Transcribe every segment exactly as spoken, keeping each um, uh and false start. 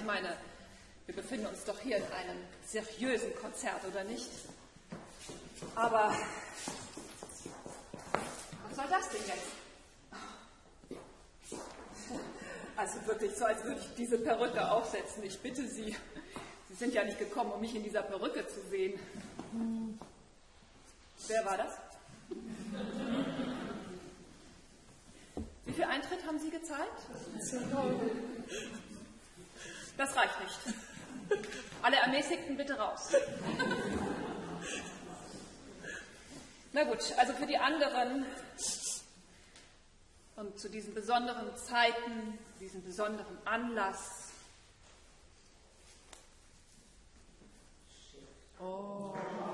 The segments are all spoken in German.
meine, wir befinden uns doch hier in einem seriösen Konzert, oder nicht? Aber was soll das denn jetzt? Also wirklich so, als würde ich diese Perücke aufsetzen. Ich bitte Sie, Sie sind ja nicht gekommen, um mich in dieser Perücke zu sehen. Hm. Wer war das? Wie viel Eintritt haben Sie gezahlt? Das reicht nicht. Alle Ermäßigten bitte raus. Na gut, also für die anderen und zu diesen besonderen Zeiten, diesen besonderen Anlass. Oh.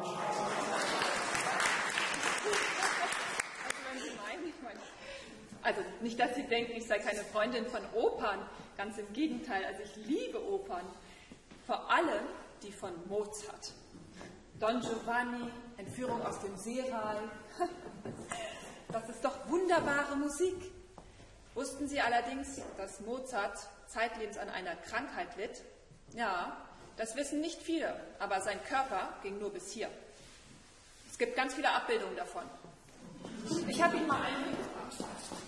Also nicht, dass Sie denken, ich sei keine Freundin von Opern, ganz im Gegenteil, also ich liebe Opern, vor allem die von Mozart. Don Giovanni, Entführung aus dem Seeral, das ist doch wunderbare Musik. Wussten Sie allerdings, dass Mozart zeitlebens an einer Krankheit litt? Ja, das wissen nicht viele, aber sein Körper ging nur bis hier. Es gibt ganz viele Abbildungen davon. Ich habe Ihnen mal einen mitgebracht.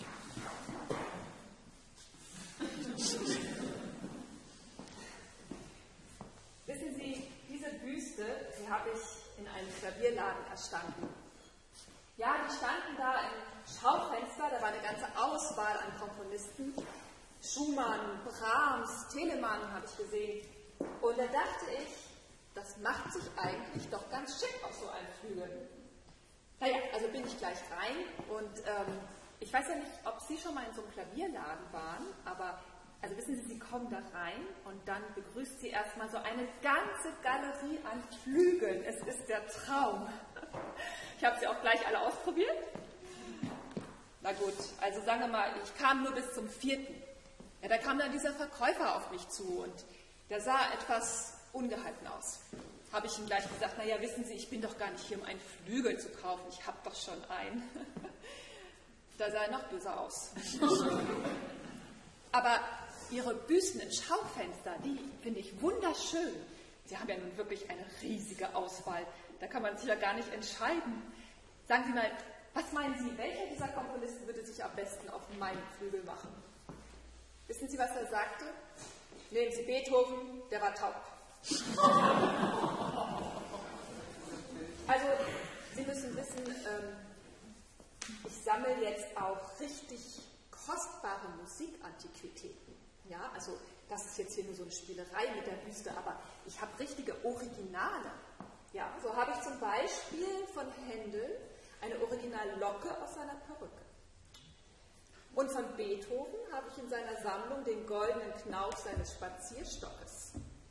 Wissen Sie, diese Büste, die habe ich in einem Klavierladen erstanden. Ja, die standen da im Schaufenster, da war eine ganze Auswahl an Komponisten. Schumann, Brahms, Telemann habe ich gesehen. Und da dachte ich, das macht sich eigentlich doch ganz schick auf so einem Flügel. Naja, also bin ich gleich rein und ähm, ich weiß ja nicht, ob Sie schon mal in so einem Klavierladen waren, aber also wissen Sie, Sie kommen da rein und dann begrüßt Sie erstmal so eine ganze Galerie an Flügeln. Es ist der Traum. Ich habe sie auch gleich alle ausprobiert. Na gut, also sagen wir mal, ich kam nur bis zum vierten. Ja, da kam dann dieser Verkäufer auf mich zu und der sah etwas ungehalten aus. Habe ich ihm gleich gesagt, naja, wissen Sie, ich bin doch gar nicht hier, um einen Flügel zu kaufen. Ich habe doch schon einen. Da sah er noch böser aus. Aber Ihre Büsten im Schaufenster, die finde ich wunderschön. Sie haben ja nun wirklich eine riesige Auswahl. Da kann man sich ja gar nicht entscheiden. Sagen Sie mal, was meinen Sie, welcher dieser Komponisten würde sich am besten auf meinen Flügel machen? Wissen Sie, was er sagte? Nehmen Sie Beethoven, der war taub. Also, Sie müssen wissen, ähm, ich sammle jetzt auch richtig kostbare Musikantiquitäten. Ja, also das ist jetzt hier nur so eine Spielerei mit der Büste, aber ich habe richtige Originale. Ja, so habe ich zum Beispiel von Händel eine Originallocke aus seiner Perücke. Und von Beethoven habe ich in seiner Sammlung den goldenen Knauf seines Spazierstockes.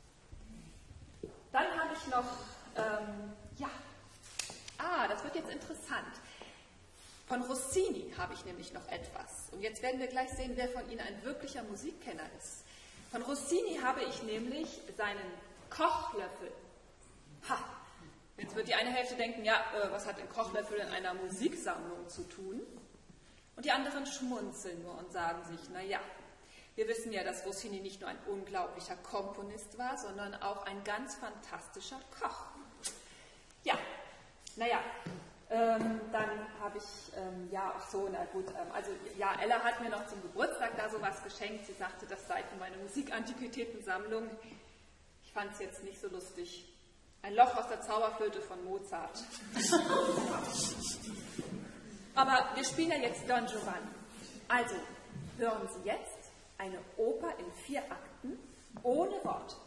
Dann habe ich noch, ähm, ja, ah, das wird jetzt interessant. Von Rossini habe ich nämlich noch etwas. Und jetzt werden wir gleich sehen, wer von Ihnen ein wirklicher Musikkenner ist. Von Rossini habe ich nämlich seinen Kochlöffel. Ha! Jetzt wird die eine Hälfte denken, ja, äh, was hat ein Kochlöffel in einer Musiksammlung zu tun? Und die anderen schmunzeln nur und sagen sich, na ja, wir wissen ja, dass Rossini nicht nur ein unglaublicher Komponist war, sondern auch ein ganz fantastischer Koch. Ja, naja. Ähm, dann habe ich, ähm, ja, auch so, na gut, ähm, also, ja, Ella hat mir noch zum Geburtstag da sowas geschenkt. Sie sagte, das sei für meine Musikantiquitätensammlung. Ich fand es jetzt nicht so lustig. Ein Loch aus der Zauberflöte von Mozart. Aber wir spielen ja jetzt Don Giovanni. Also, hören Sie jetzt eine Oper in vier Akten, ohne Wort.